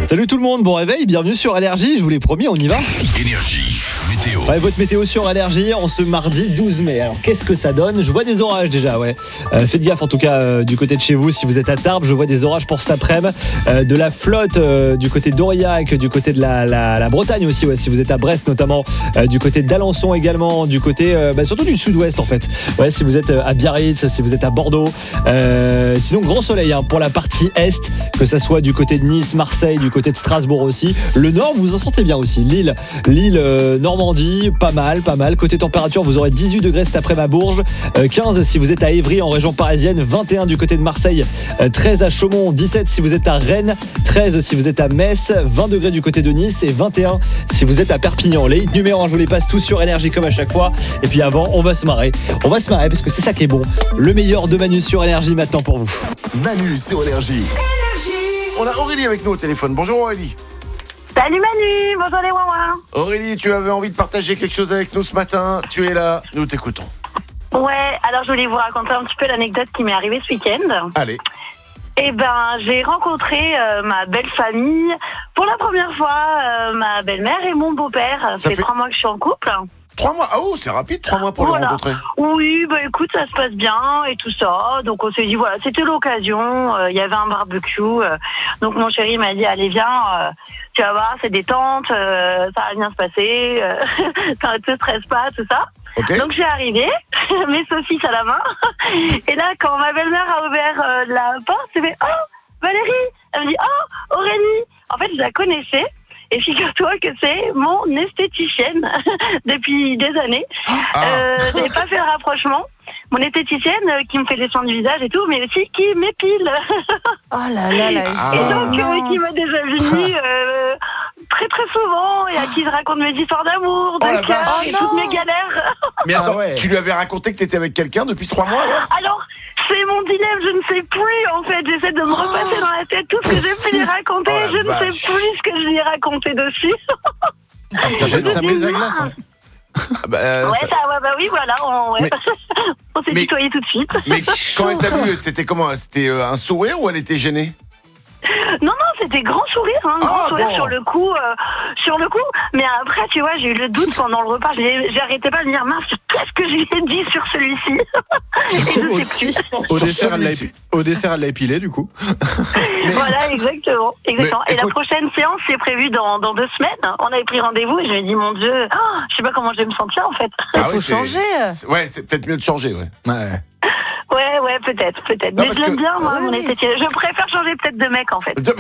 Salut tout le monde, bon réveil, bienvenue sur Allergie, je vous l'ai promis, on y va. Énergie, météo. Ouais, votre météo sur Allergie en ce mardi 12 mai. Alors qu'est-ce que ça donne ? Je vois des orages déjà, ouais. Faites gaffe en tout cas du côté de chez vous, si vous êtes à Tarbes, je vois des orages pour cet après-midi. De la flotte du côté d'Aurillac, du côté de la Bretagne aussi, ouais, si vous êtes à Brest notamment, du côté d'Alençon également, du côté surtout du sud-ouest en fait. Ouais, si vous êtes à Biarritz, si vous êtes à Bordeaux. Sinon grand soleil pour la partie est, que ça soit du côté de Nice, Marseille, du côté de Strasbourg aussi. Le nord, vous vous en sentez bien aussi. Lille, Normandie, pas mal. Côté température, vous aurez 18 degrés cet après-midi à Bourges, 15 si vous êtes à Évry en région parisienne, 21 du côté de Marseille, 13 à Chaumont, 17 si vous êtes à Rennes, 13 si vous êtes à Metz, 20 degrés du côté de Nice et 21 si vous êtes à Perpignan. Les hits numéro 1, je vous les passe tous sur Énergie comme à chaque fois. Et puis avant, on va se marrer parce que c'est ça qui est bon. Le meilleur de Manu sur Énergie maintenant pour vous. Manu sur Énergie. On a Aurélie avec nous au téléphone. Bonjour Aurélie. Salut Manu, bonjour les Wawa. Aurélie, tu avais envie de partager quelque chose avec nous ce matin. Tu es là, nous t'écoutons. Ouais, alors je voulais vous raconter un petit peu l'anecdote qui m'est arrivée ce week-end. Allez. Eh ben, j'ai rencontré ma belle famille pour la première fois, ma belle-mère et mon beau-père. Ça fait 3 mois que je suis en couple. 3 mois. Ah oh, c'est rapide, 3 mois pour le rencontrer. Oui, bah écoute, ça se passe bien et tout ça. Donc on s'est dit, voilà, c'était l'occasion. Il y avait un barbecue. Donc mon chéri m'a dit, allez viens, tu vas voir, c'est détente, ça va bien se passer. Ne te stresse pas, tout ça. Okay. Donc j'ai arrivé, mes saucisses à la main. Et là, quand ma belle-mère a ouvert la porte, j'ai fait, oh, Valérie. Elle me dit, oh, Aurélie. En fait, je la connaissais. Et figure-toi que c'est mon esthéticienne depuis des années. J'avais pas fait le rapprochement. Mon esthéticienne qui me fait les soins du visage et tout, mais aussi qui m'épile. Oh là là là. Et donc qui m'a déjà venue très très souvent et à qui je raconte mes histoires d'amour, de cœur et toutes mes galères. Mais attends, tu lui avais raconté que t'étais avec quelqu'un depuis 3 mois alors c'est mon dilemme, je ne sais plus en fait. J'essaie de me repasser dans la tête tout ce que j'ai pu lui raconter. Je ne sais plus ce que je lui ai raconté dessus. Ça brise la glace. Oui, voilà. On s'est tutoyé tout de suite. Mais quand elle t'a vu, c'était comment ? C'était un sourire ou elle était gênée ? Non, c'était grand sourire, sur le coup. Mais après, tu vois, j'ai eu le doute pendant le repas. J'arrêtais pas de me dire, mince, qu'est-ce que je lui ai dit sur celui-ci ? Et je sais plus. Au dessert, elle l'a épilé, du coup. Voilà, exactement. Et la prochaine séance, c'est prévu dans 2 semaines. On avait pris rendez-vous et je me dis, mon Dieu, je sais pas comment je vais me sentir, en fait. Il faut changer. Ouais, c'est peut-être mieux de changer, ouais. Ouais, peut-être. Mais je l'aime bien, moi, mon esthétique. Je préfère changer peut-être de mec, en fait. Ça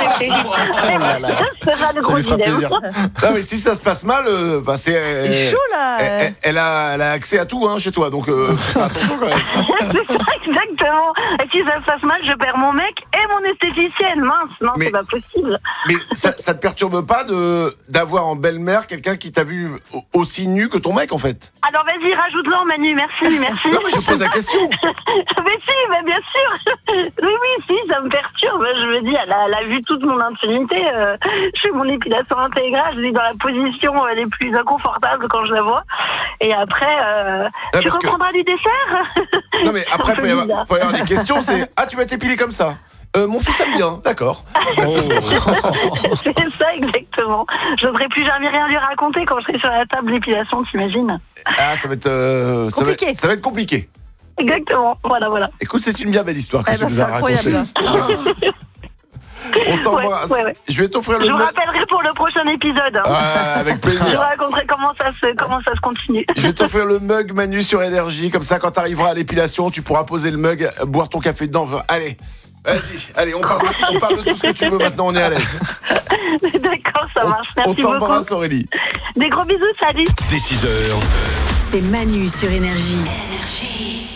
lui fera plaisir. Non, mais si ça se passe mal, c'est chaud, là. Elle a accès à tout, chez toi, donc attention, quand même. C'est ça, exactement. Et si ça se passe mal, je perds mon mec et mon esthéticienne. Mince, non, c'est pas possible. Mais ça te perturbe pas d'avoir en belle-mère quelqu'un qui t'a vu aussi nu que ton mec, en fait ? Alors, vas-y, rajoute-le, Manu, merci. Non, mais je pose la question. Mais bien sûr. Oui, ça me perturbe. Je me dis, elle a vu toute mon intimité. Je fais mon épilation intégrale. Je suis dans la position les plus inconfortables quand je la vois. Et après, tu reprendras du dessert. Non, mais après, il peut y avoir des questions. C'est, tu vas t'épiler comme ça. Mon fils aime bien, d'accord. C'est ça, exactement. Je n'oserais plus jamais rien lui raconter quand je serai sur la table d'épilation, t'imagines ? Ça va être compliqué. Exactement, voilà. Écoute, c'est une bien belle histoire que tu nous as racontée. C'est incroyable. On t'embrasse. Ouais. Je vais t'offrir Je vous rappellerai pour le prochain épisode. Avec plaisir. Je vous raconterai comment ça se continue. Je vais t'offrir le mug Manu sur Énergie. Comme ça, quand tu arriveras à l'épilation, tu pourras poser le mug, boire ton café dedans. Allez, vas-y. On parle de tout ce que tu veux maintenant. On est à l'aise. D'accord, ça marche. Merci beaucoup. On t'embrasse, Aurélie. Des gros bisous, salut. Dès 6h. C'est Manu sur Énergie.